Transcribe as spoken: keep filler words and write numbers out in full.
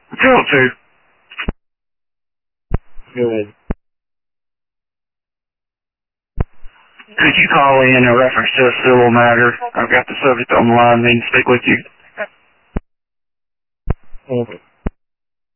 Go to. Good. Could you call in in reference to a civil matter? I've got the subject on the line, needing to speak with you. Okay.